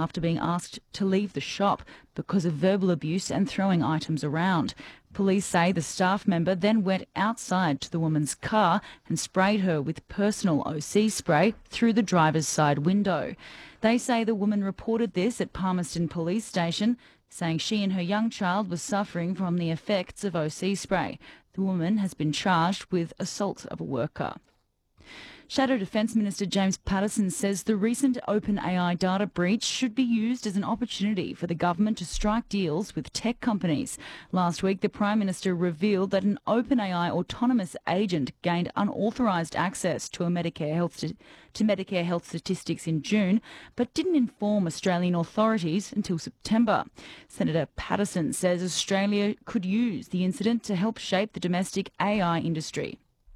after being asked to leave the shop because of verbal abuse and throwing items around. Police say the staff member then went outside to the woman's car and sprayed her with personal OC spray through the driver's side window. They say the woman reported this at Palmerston Police Station, saying she and her young child were suffering from the effects of OC spray. The woman has been charged with assault of a worker. Shadow Defence Minister James Paterson says the recent OpenAI data breach should be used as an opportunity for the government to strike deals with tech companies. Last week, the Prime Minister revealed that an OpenAI autonomous agent gained unauthorised access to Medicare health statistics in June, but didn't inform Australian authorities until September. Senator Paterson says Australia could use the incident to help shape the domestic AI industry.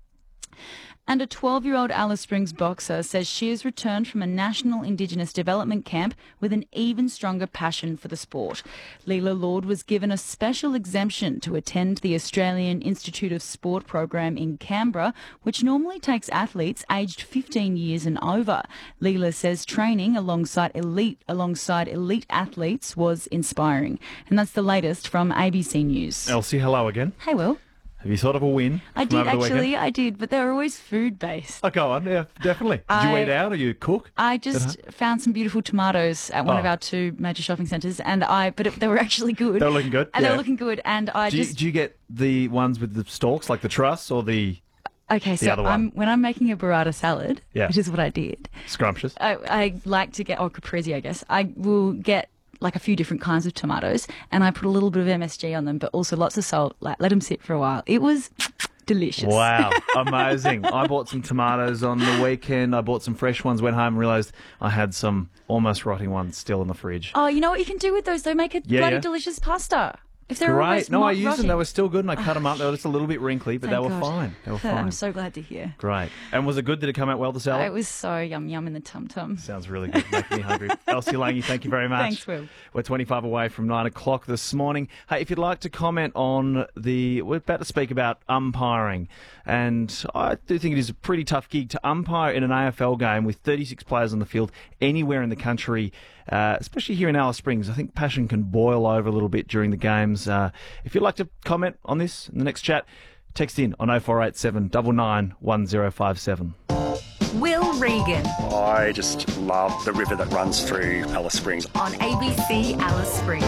And a 12-year-old Alice Springs boxer says she has returned from a national Indigenous development camp with an even stronger passion for the sport. Leela Lord was given a special exemption to attend the Australian Institute of Sport program in Canberra, which normally takes athletes aged 15 years and over. Leela says training alongside elite athletes was inspiring. And that's the latest from ABC News. Elsie, hello again. Hey, Will. Have you thought of a win? I did, but they were always food-based. Oh, go on, yeah, definitely. Did you eat out or you cook? I just found some beautiful tomatoes at one of our two major shopping centres, they were actually good. They were looking good? They were looking good, and do you get the ones with the stalks, like the truss, or the... Okay, so when I'm making a burrata salad, which is what I did. Scrumptious. I like to get, caprese, I guess. I will get like a few different kinds of tomatoes, and I put a little bit of MSG on them, but also lots of salt, let them sit for a while. It was delicious. Wow, amazing. I bought some tomatoes on the weekend. I bought some fresh ones, went home and realised I had some almost rotting ones still in the fridge. Oh, you know what you can do with those? They make a bloody delicious pasta. If they're great. No, I used them. They were still good, and I cut them up. They were just a little bit wrinkly, but they were fine. They were fine. I'm so glad to hear. Great. And was it good? Did it come out well, the salad? It was so yum in the tum-tum. Sounds really good. Making me hungry. Elsie Lange, thank you very much. Thanks, Will. We're 25 away from 9 o'clock this morning. Hey, if you'd like to comment on we're about to speak about umpiring, and I do think it is a pretty tough gig to umpire in an AFL game with 36 players on the field anywhere in the country. Especially here in Alice Springs. I think passion can boil over a little bit during the games. If you'd like to comment on this in the next chat, text in on 0487 99 1057. Will Regan. I just love the river that runs through Alice Springs. On ABC Alice Springs.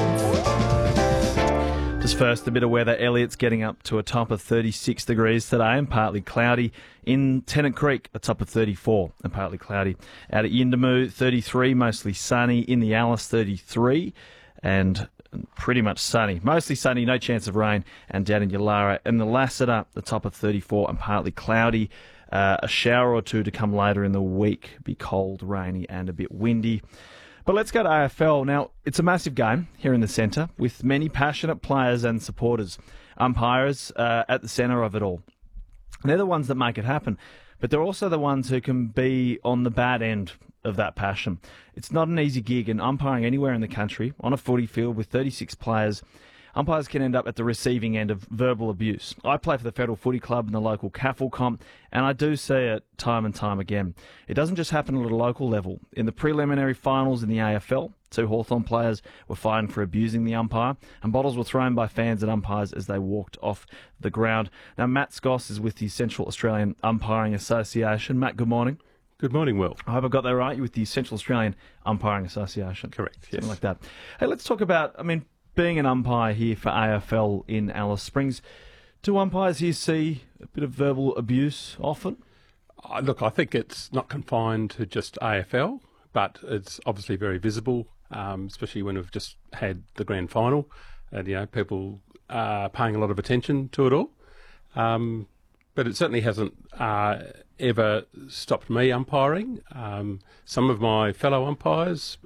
Just first, a bit of weather. Elliott's getting up to a top of 36 degrees today and partly cloudy. In Tennant Creek, a top of 34 and partly cloudy. Out at Yuendumu, 33, mostly sunny. In the Alice, 33 and pretty much sunny. Mostly sunny, no chance of rain. And down in Yulara and the Lassiter, the top of 34 and partly cloudy. A shower or two to come later in the week. Be cold, rainy and a bit windy. But let's go to AFL. Now, it's a massive game here in the centre with many passionate players and supporters. Umpires at the centre of it all. They're the ones that make it happen, but they're also the ones who can be on the bad end of that passion. It's not an easy gig, and umpiring anywhere in the country on a footy field with 36 players, umpires can end up at the receiving end of verbal abuse. I play for the Federal Footy Club in the local CAFL comp, and I do see it time and time again. It doesn't just happen at a local level. In the preliminary finals in the AFL, 2 Hawthorn players were fined for abusing the umpire, and bottles were thrown by fans at umpires as they walked off the ground. Now, Matt Scoss is with the Central Australian Umpiring Association. Matt, good morning. Good morning, Will. I hope I got that right. You're with the Central Australian Umpiring Association. Correct, yes. Something like that. Hey, let's talk about, being an umpire here for AFL in Alice Springs. Do umpires here see a bit of verbal abuse often? Look, I think it's not confined to just AFL, but it's obviously very visible, especially when we've just had the grand final, and people are paying a lot of attention to it all. But it certainly hasn't ever stopped me umpiring. Some of my fellow umpires,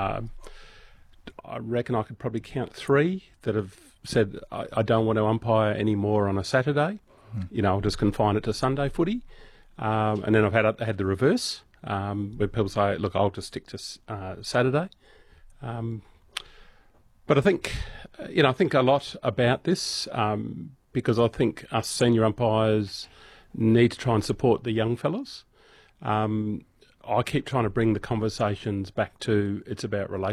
I reckon I could probably count 3 that have said, I don't want to umpire anymore on a Saturday. I'll just confine it to Sunday footy. And then I've had the reverse, where people say, look, I'll just stick to Saturday. But I think a lot about this, because I think us senior umpires need to try and support the young fellas. I keep trying to bring the conversations back to it's about relationships.